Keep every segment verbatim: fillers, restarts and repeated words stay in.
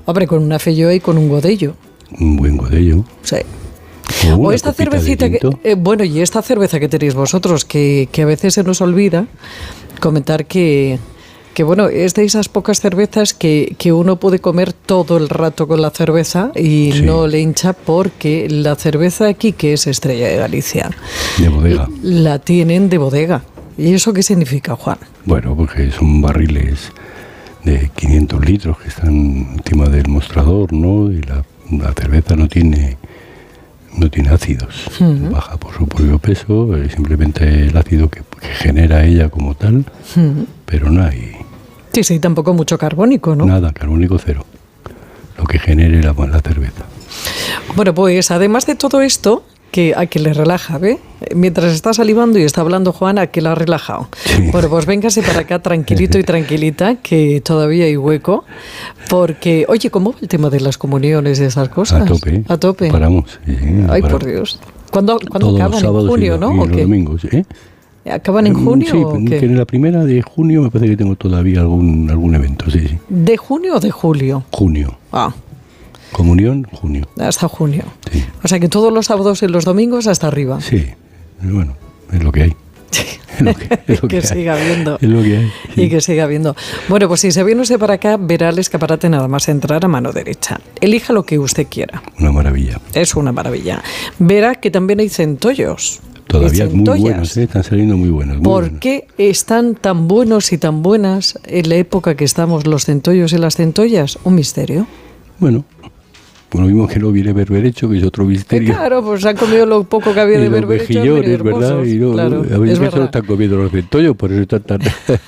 Hombre, con una Felló y con un Godello. Un buen Godello. Sí. O, o esta cervecita que, eh, bueno, y esta cerveza que tenéis vosotros, que, que a veces se nos olvida comentar que, que bueno, es de esas pocas cervezas que, que uno puede comer todo el rato con la cerveza y sí. no le hincha, porque la cerveza aquí, que es Estrella de Galicia, de bodega, la tienen de bodega. ¿Y eso qué significa, Juan? Bueno, porque son barriles de quinientos litros que están encima del mostrador, ¿no? Y la, la cerveza no tiene no tiene ácidos, uh-huh. baja por su propio peso, es simplemente el ácido que, que genera ella como tal, uh-huh. pero no hay... Sí, sí, tampoco mucho carbónico, ¿no? Nada, carbónico cero, lo que genere la, la cerveza. Bueno, pues además de todo esto, que a que le relaja, ¿ve? Mientras está salivando y está hablando Juan, a que la ha relajado. Sí. Bueno, pues véngase para acá tranquilito y tranquilita, que todavía hay hueco, porque, oye, ¿cómo va el tema de las comuniones y esas cosas? A tope. A tope. Paramos. Sí, Ay, paramos. Por Dios. ¿Cuándo, ¿cuándo acaban? En junio, y, ¿no? Y ¿O los qué? domingos, ¿eh? ¿Acaban en junio sí, o qué? Que en la primera de junio me parece que tengo todavía algún algún evento, sí, sí. ¿De junio o de julio? Junio. Ah. Comunión, junio. Hasta junio. Sí. O sea que todos los sábados y los domingos hasta arriba. Sí, bueno, es lo que hay. Es lo que, es lo que, que siga habiendo. Es lo que hay. Sí. Y que siga habiendo. Bueno, pues si se viene usted para acá, verá el escaparate nada más entrar a mano derecha. Elija lo que usted quiera. Una maravilla. Es una maravilla. Verá que también hay centollos. Todavía muy buenos, ¿eh? Están saliendo muy buenos. Muy ¿Por buenos. qué están tan buenos y tan buenas en la época que estamos los centollos y las centollas? Un misterio. Bueno, pues lo mismo que no viene berberecho, que es otro misterio. Claro, pues han comido lo poco que había de berberecho. Y los mejillones, ¿verdad? Y no, claro, a ver, es que verdad. se lo están comiendo los centollos, por eso están tan,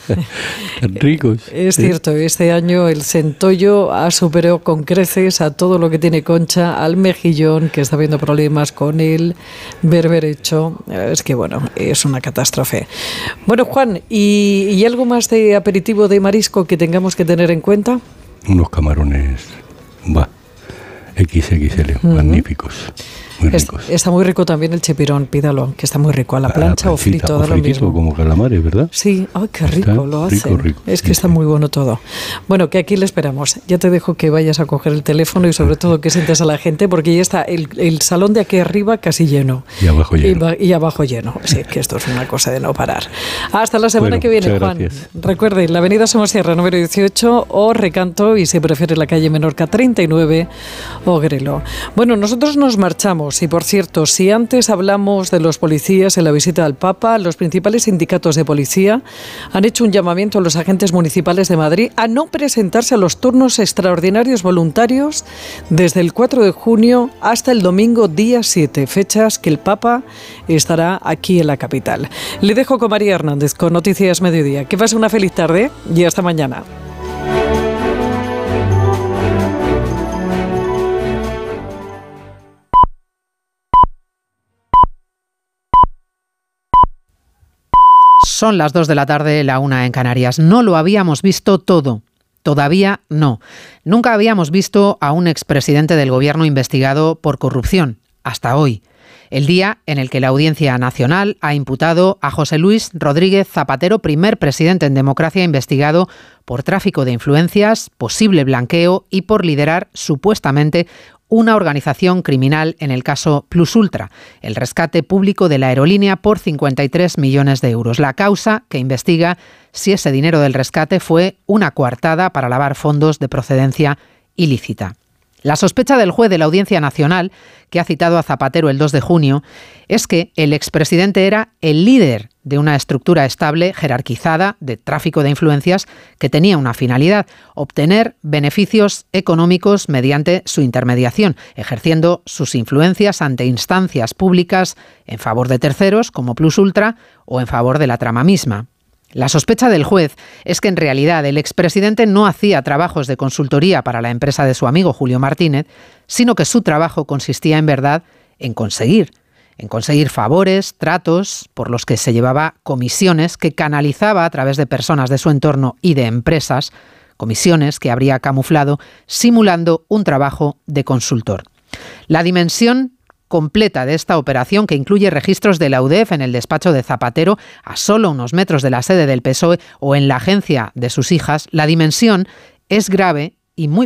tan ricos. Es cierto, este año el centollo ha superado con creces a todo lo que tiene Concha, al mejillón, que está habiendo problemas con el berberecho. Es que, bueno, es una catástrofe. Bueno, Juan, ¿y, y algo más de aperitivo de marisco que tengamos que tener en cuenta? Unos camarones, va. equis equis ele, uh-huh. magníficos, muy es, ricos. Está muy rico también el chipirón, pídalo, que está muy rico, a la plancha a la o frito, o da lo mismo. Como calamares, ¿verdad? Sí, ay, qué rico está lo hace. Rico, rico, es que sí, está sí. muy bueno todo. Bueno, que aquí le esperamos. Ya te dejo que vayas a coger el teléfono y sobre todo que sientes a la gente, porque ya está el, el salón de aquí arriba casi lleno. Y abajo lleno. Y, y abajo lleno. Sí, que esto es una cosa de no parar. Hasta la semana bueno, que viene, Juan. Gracias. Recuerde, la avenida Somosierra número dieciocho o Recanto, y si prefiere la calle Menorca treinta y nueve o Grelo. Bueno, nosotros nos marchamos y, por cierto, si antes hablamos de los policías en la visita al Papa, los principales sindicatos de policía han hecho un llamamiento a los agentes municipales de Madrid a no presentarse a los turnos extraordinarios voluntarios desde el cuatro de junio hasta el domingo día siete, fechas que el Papa estará aquí en la capital. Le dejo con María Hernández con Noticias Mediodía. Que pase una feliz tarde y hasta mañana. Son las dos de la tarde, la una en Canarias. No lo habíamos visto todo. Todavía no. Nunca habíamos visto a un expresidente del gobierno investigado por corrupción. Hasta hoy. El día en el que la Audiencia Nacional ha imputado a José Luis Rodríguez Zapatero, primer presidente en democracia investigado por tráfico de influencias, posible blanqueo y por liderar supuestamente una organización criminal en el caso Plus Ultra, el rescate público de la aerolínea por cincuenta y tres millones de euros. La causa que investiga si ese dinero del rescate fue una coartada para lavar fondos de procedencia ilícita. La sospecha del juez de la Audiencia Nacional, que ha citado a Zapatero el dos de junio, es que el expresidente era el líder de una estructura estable, jerarquizada, de tráfico de influencias, que tenía una finalidad: obtener beneficios económicos mediante su intermediación, ejerciendo sus influencias ante instancias públicas en favor de terceros, como Plus Ultra, o en favor de la trama misma. La sospecha del juez es que en realidad el expresidente no hacía trabajos de consultoría para la empresa de su amigo Julio Martínez, sino que su trabajo consistía en verdad en conseguir, en conseguir favores, tratos por los que se llevaba comisiones que canalizaba a través de personas de su entorno y de empresas, comisiones que habría camuflado simulando un trabajo de consultor. La dimensión completa de esta operación, que incluye registros de la U D E F en el despacho de Zapatero, a solo unos metros de la sede del P S O E o en la agencia de sus hijas, la dimensión es grave y muy